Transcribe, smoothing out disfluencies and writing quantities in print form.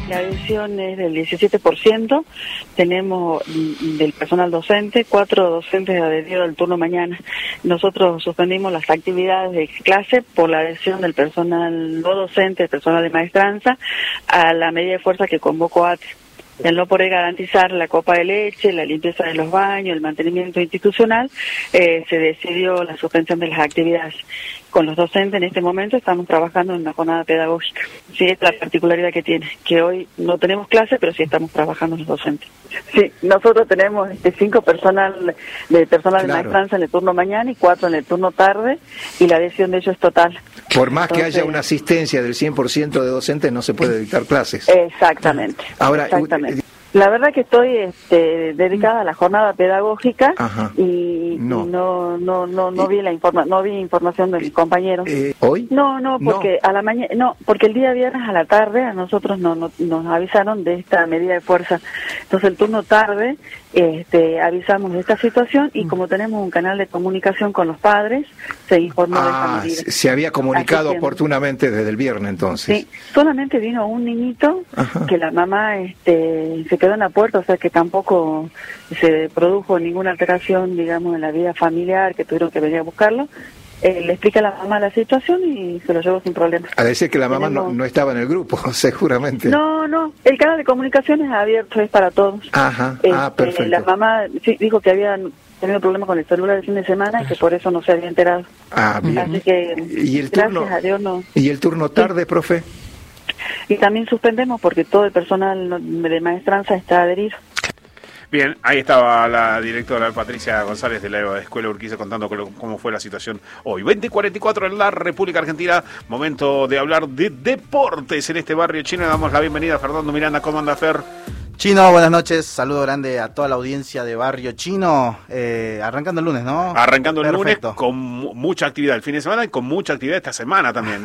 La adhesión es del 17%, tenemos del personal docente, 4 docentes adheridos al turno mañana. Nosotros suspendimos las actividades de clase por la adhesión del personal no docente, el personal de maestranza, a la medida de fuerza que convocó ATE. El no poder garantizar la copa de leche, la limpieza de los baños, el mantenimiento institucional, se decidió la suspensión de las actividades. Con los docentes en este momento estamos trabajando en una jornada pedagógica. Sí, es la particularidad que tiene, que hoy no tenemos clase, pero sí estamos trabajando los docentes. Sí, nosotros tenemos 5 personal de maestranza en el turno mañana y 4 en el turno tarde, y la adhesión de ellos es total. Por más que haya una asistencia del 100% de docentes, no se puede dictar clases. Exactamente. Ahora, la verdad que estoy dedicada a la jornada pedagógica. Ajá. Y no vi no vi información de mis compañeros. ¿Hoy? No, porque a la mañana, porque el día viernes a la tarde a nosotros nos avisaron de esta medida de fuerza. Entonces el turno tarde avisamos de esta situación, y como tenemos un canal de comunicación con los padres, se informó de esta medida. Se había comunicado oportunamente desde el viernes, entonces. Sí, solamente vino un niñito. Ajá. Que la mamá se quedó en la puerta, o sea que tampoco se produjo ninguna alteración, digamos, en la vida familiar, que tuvieron que venir a buscarlo. Le explica a la mamá la situación y se lo llevó sin problemas. A decir que la mamá no estaba en el grupo, seguramente. No, el canal de comunicación es abierto, es para todos. Ajá, perfecto. La mamá sí dijo que había tenido problemas con el celular el fin de semana y que por eso no se había enterado. Bien. Así que, gracias a Dios no. ¿Y el turno tarde, profe? Y también suspendemos porque todo el personal de maestranza está adherido. Bien, ahí estaba la directora Patricia González de la Escuela Urquiza contando cómo fue la situación hoy. 20:44 en la República Argentina, momento de hablar de deportes en este barrio chino. Le damos la bienvenida a Fernando Miranda. ¿Cómo anda, Fer? Chino, buenas noches, saludo grande a toda la audiencia de Barrio Chino, arrancando el lunes, ¿no? Arrancando el lunes con mucha actividad el fin de semana y con mucha actividad esta semana también.